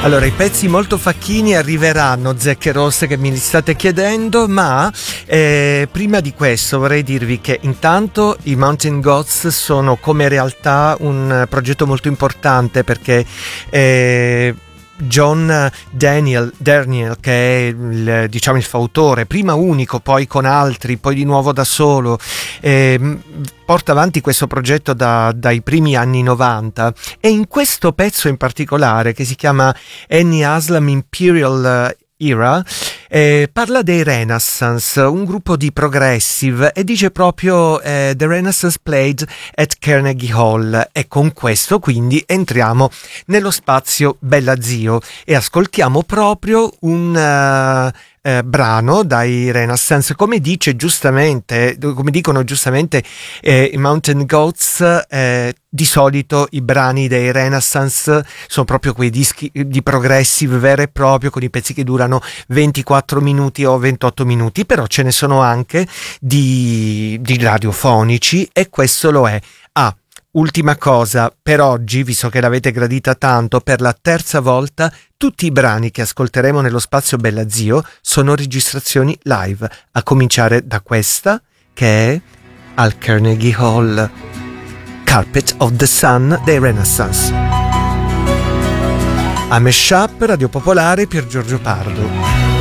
Allora, i pezzi molto facchini arriveranno, Zecche Rosse, che mi li state chiedendo, ma prima di questo vorrei dirvi che intanto i Mountain Goats sono come realtà un progetto molto importante, perché John Daniel, che è il fautore, prima unico, poi con altri, poi di nuovo da solo, porta avanti questo progetto dai primi anni 90, e in questo pezzo in particolare, che si chiama Any Aslam Imperial Era, parla dei Renaissance, un gruppo di progressive, e dice proprio The Renaissance played at Carnegie Hall, e con questo quindi entriamo nello spazio Bella Zio e ascoltiamo proprio un brano dai Renaissance. Come dicono giustamente i Mountain Goats, di solito i brani dei Renaissance sono proprio quei dischi di progressive vero e proprio, con i pezzi che durano 24 minuti o 28 minuti, però ce ne sono anche di radiofonici, e questo lo è. Ultima cosa per oggi, visto che l'avete gradita tanto, per la terza volta tutti i brani che ascolteremo nello spazio Bella Zio sono registrazioni live, a cominciare da questa, che è al Carnegie Hall, Carpet of the Sun dei Renaissance. A Mashup, Radio Popolare, Pier Giorgio Pardo.